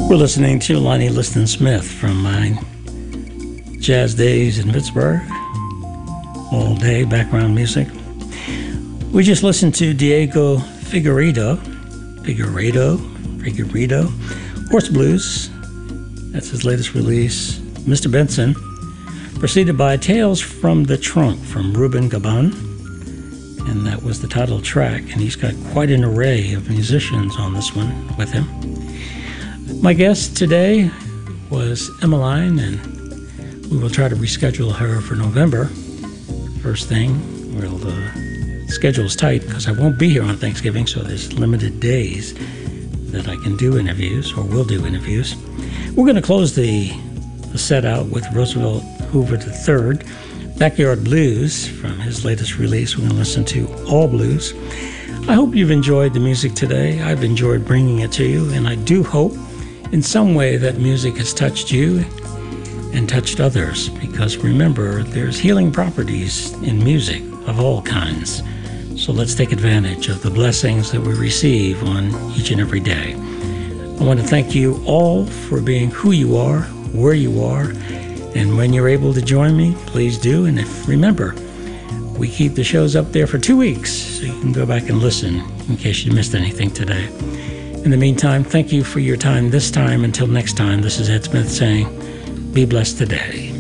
We're listening to Lonnie Liston Smith from my jazz days in Pittsburgh. All day background music. We just listened to Diego Figueiredo, Horse Blues. That's his latest release. Mr. Benson, preceded by Tales from the Trunk from Ruben Gabon. And that was the title track. And he's got quite an array of musicians on this one with him. My guest today was Emmeline, and we will try to reschedule her for November. First thing, well, the schedule's tight because I won't be here on Thanksgiving, so there's limited days that I can do interviews or will do interviews. We're going to close the set out with Roosevelt Hoover III, Backyard Blues from his latest release. We're going to listen to All Blues. I hope you've enjoyed the music today. I've enjoyed bringing it to you, and I do hope in some way that music has touched you and touched others, because remember, there's healing properties in music of all kinds. So let's take advantage of the blessings that we receive on each and every day. I want to thank you all for being who you are, where you are, and when you're able to join me, please do. And remember, we keep the shows up there for 2 weeks, so you can go back and listen in case you missed anything today. In the meantime, thank you for your time this time. Until next time, this is Ed Smith saying, be blessed today.